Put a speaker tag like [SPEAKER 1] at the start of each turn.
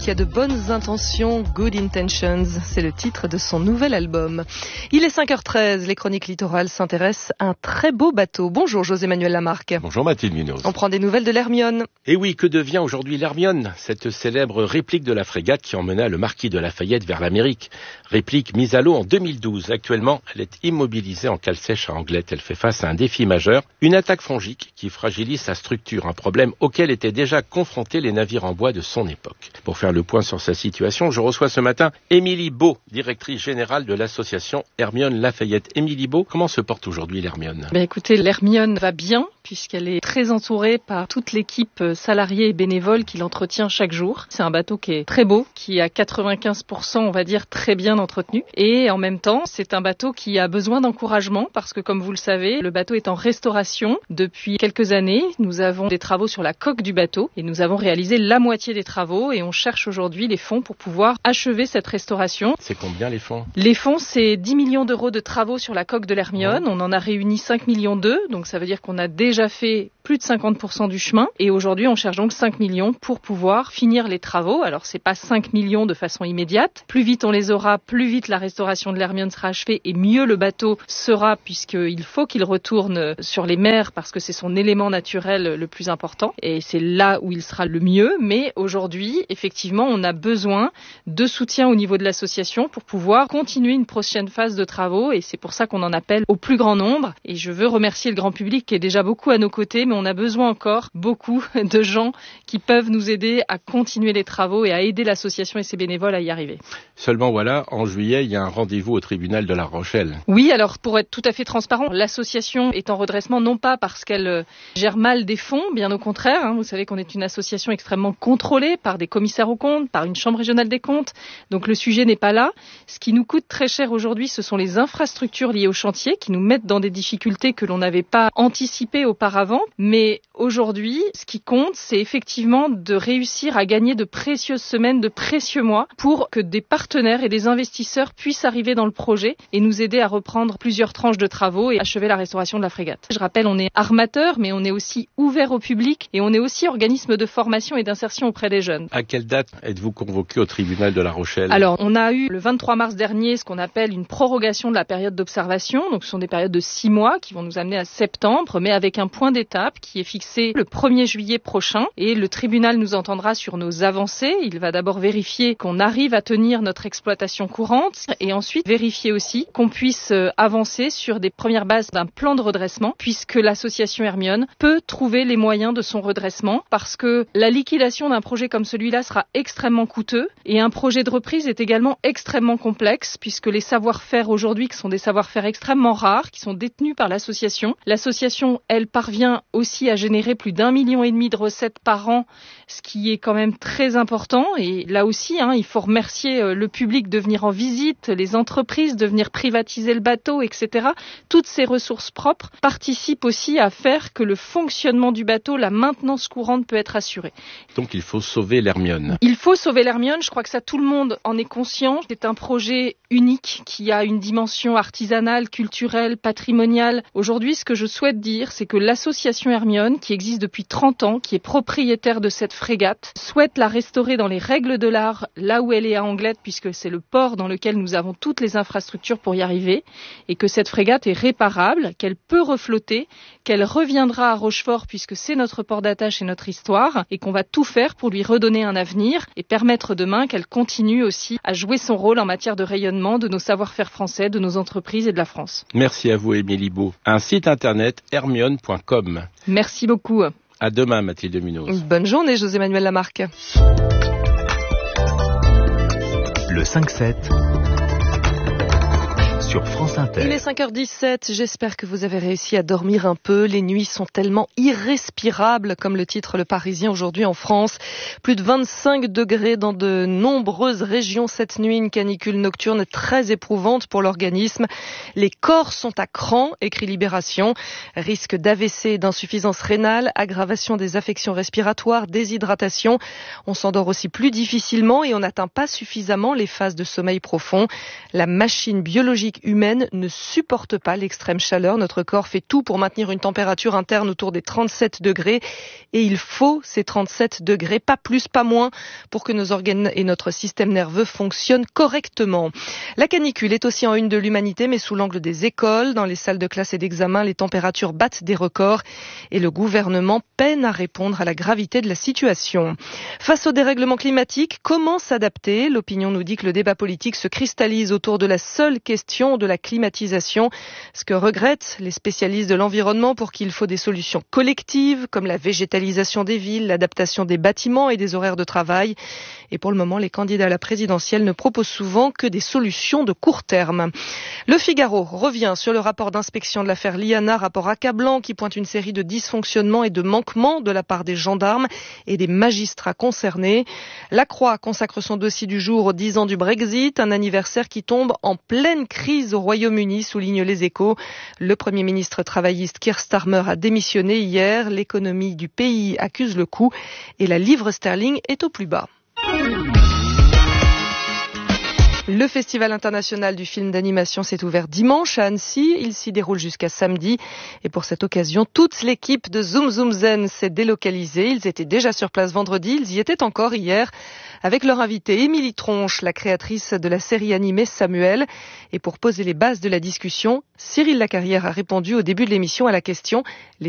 [SPEAKER 1] qui a de bonnes intentions, Good Intentions, c'est le titre de son nouvel album. Il est 5h13, les chroniques littorales s'intéressent à un très beau bateau. Bonjour José-Manuel Lamarque.
[SPEAKER 2] Bonjour Mathilde Munoz.
[SPEAKER 1] On prend des nouvelles de l'Hermione.
[SPEAKER 2] Et oui, que devient aujourd'hui l'Hermione, cette célèbre réplique de la frégate qui emmena le marquis de Lafayette vers l'Amérique. Réplique mise à l'eau en 2012. Actuellement, elle est immobilisée en cale sèche à Anglette. Elle fait face à un défi majeur, une attaque fongique qui fragilise sa structure, un problème auquel étaient déjà confrontés les navires en bois de son époque. Pour faire le point sur sa situation, je reçois ce matin Émilie Beau, directrice générale de l'association Hermione Lafayette. Émilie Beau, comment se porte aujourd'hui l'Hermione ?
[SPEAKER 3] Écoutez, l'Hermione va bien puisqu'elle est très entourée par toute l'équipe salariée et bénévole qui l'entretient chaque jour. C'est un bateau qui est très beau, qui est à 95%, on va dire, très bien entretenu. Et en même temps, c'est un bateau qui a besoin d'encouragement parce que, comme vous le savez, le bateau est en restauration depuis quelques années. Nous avons des travaux sur la coque du bateau et nous avons réalisé la moitié des travaux et on cherche aujourd'hui les fonds pour pouvoir achever cette restauration.
[SPEAKER 2] C'est combien les fonds ?
[SPEAKER 3] Les fonds, c'est 10 millions d'euros de travaux sur la coque de l'Hermione. On en a réuni 5 millions d'eux, donc ça veut dire qu'on a déjà fait plus de 50% du chemin et aujourd'hui on cherche donc 5 millions pour pouvoir finir les travaux. Alors c'est pas 5 millions de façon immédiate, plus vite on les aura, plus vite la restauration de l'Hermione sera achevée et mieux le bateau sera puisqu'il faut qu'il retourne sur les mers parce que c'est son élément naturel le plus important et c'est là où il sera le mieux. Mais aujourd'hui effectivement on a besoin de soutien au niveau de l'association pour pouvoir continuer une prochaine phase de travaux et c'est pour ça qu'on en appelle au plus grand nombre et je veux remercier le grand public qui est déjà beaucoup à nos côtés, mais on a besoin encore beaucoup de gens qui peuvent nous aider à continuer les travaux et à aider l'association et ses bénévoles à y arriver.
[SPEAKER 2] Seulement voilà, en juillet, il y a un rendez-vous au tribunal de La Rochelle.
[SPEAKER 3] Oui, alors pour être tout à fait transparent, l'association est en redressement non pas parce qu'elle gère mal des fonds, bien au contraire. Vous savez qu'on est une association extrêmement contrôlée par des commissaires aux comptes, par une chambre régionale des comptes, donc le sujet n'est pas là. Ce qui nous coûte très cher aujourd'hui, ce sont les infrastructures liées au chantier qui nous mettent dans des difficultés que l'on n'avait pas anticipées auparavant. Mais aujourd'hui, ce qui compte, c'est effectivement de réussir à gagner de précieuses semaines, de précieux mois pour que des partenaires et des investisseurs puissent arriver dans le projet et nous aider à reprendre plusieurs tranches de travaux et achever la restauration de la frégate. Je rappelle, on est armateur, mais on est aussi ouvert au public et on est aussi organisme de formation et d'insertion auprès des jeunes.
[SPEAKER 2] À quelle date êtes-vous convoqué au tribunal de La Rochelle ?
[SPEAKER 3] Alors, on a eu le 23 mars dernier ce qu'on appelle une prorogation de la période d'observation. Donc, ce sont des périodes de 6 mois qui vont nous amener à septembre, mais avec un point d'étape qui est fixé le 1er juillet prochain et le tribunal nous entendra sur nos avancées. Il va d'abord vérifier qu'on arrive à tenir notre exploitation courante et ensuite vérifier aussi qu'on puisse avancer sur des premières bases d'un plan de redressement puisque l'association Hermione peut trouver les moyens de son redressement parce que la liquidation d'un projet comme celui-là sera extrêmement coûteux et un projet de reprise est également extrêmement complexe puisque les savoir-faire aujourd'hui qui sont des savoir-faire extrêmement rares, qui sont détenus par l'association. L'association, elle parvient aussi à générer plus d'1,5 million de recettes par an, ce qui est quand même très important. Et là aussi, il faut remercier le public de venir en visite, les entreprises de venir privatiser le bateau, etc. Toutes ces ressources propres participent aussi à faire que le fonctionnement du bateau, la maintenance courante peut être assurée.
[SPEAKER 2] Donc il faut sauver l'Hermione.
[SPEAKER 3] Il faut sauver l'Hermione, je crois que ça tout le monde en est conscient. C'est un projet unique qui a une dimension artisanale, culturelle, patrimoniale. Aujourd'hui, ce que je souhaite dire, c'est que l'association Hermione, qui existe depuis 30 ans, qui est propriétaire de cette frégate, souhaite la restaurer dans les règles de l'art, là où elle est à Anglette, puisque c'est le port dans lequel nous avons toutes les infrastructures pour y arriver, et que cette frégate est réparable, qu'elle peut reflotter, qu'elle reviendra à Rochefort, puisque c'est notre port d'attache et notre histoire, et qu'on va tout faire pour lui redonner un avenir, et permettre demain qu'elle continue aussi à jouer son rôle en matière de rayonnement de nos savoir-faire français, de nos entreprises et de la France.
[SPEAKER 2] Merci à vous, Émilie Beau. Un site internet, hermione.com.
[SPEAKER 3] Merci beaucoup.
[SPEAKER 2] À demain, Mathilde Munoz.
[SPEAKER 1] Bonne journée, José-Manuel Lamarque.
[SPEAKER 4] Le 5-7 sur France Inter.
[SPEAKER 1] Il est 5h17, j'espère que vous avez réussi à dormir un peu. Les nuits sont tellement irrespirables, comme le titre Le Parisien aujourd'hui en France. Plus de 25 degrés dans de nombreuses régions cette nuit, une canicule nocturne très éprouvante pour l'organisme. Les corps sont à cran, écrit Libération. Risque d'AVC et d'insuffisance rénale, aggravation des affections respiratoires, déshydratation. On s'endort aussi plus difficilement et on n'atteint pas suffisamment les phases de sommeil profond. La machine biologique humaine ne supporte pas l'extrême chaleur. Notre corps fait tout pour maintenir une température interne autour des 37 degrés. Et il faut ces 37 degrés, pas plus, pas moins, pour que nos organes et notre système nerveux fonctionnent correctement. La canicule est aussi en une de l'humanité, mais sous l'angle des écoles. Dans les salles de classe et d'examen, les températures battent des records et le gouvernement peine à répondre à la gravité de la situation. Face au dérèglement climatique, comment s'adapter ? L'opinion nous dit que le débat politique se cristallise autour de la seule question de la climatisation. Ce que regrettent les spécialistes de l'environnement, pour qu'il faut des solutions collectives, comme la végétalisation des villes, l'adaptation des bâtiments et des horaires de travail. Et pour le moment, les candidats à la présidentielle ne proposent souvent que des solutions de court terme. Le Figaro revient sur le rapport d'inspection de l'affaire Liana, rapport accablant qui pointe une série de dysfonctionnements et de manquements de la part des gendarmes et des magistrats concernés. La Croix consacre son dossier du jour aux 10 ans du Brexit, un anniversaire qui tombe en pleine crise au Royaume-Uni, soulignent les Échos. Le Premier ministre travailliste Keir Starmer a démissionné hier. L'économie du pays accuse le coup et la livre sterling est au plus bas. Le Festival international du film d'animation s'est ouvert dimanche à Annecy. Il s'y déroule jusqu'à samedi. Et pour cette occasion, toute l'équipe de Zoom Zoom Zen s'est délocalisée. Ils étaient déjà sur place vendredi. Ils y étaient encore hier avec leur invitée Émilie Tronche, la créatrice de la série animée Samuel. Et pour poser les bases de la discussion, Cyril Lacarrière a répondu au début de l'émission à la question «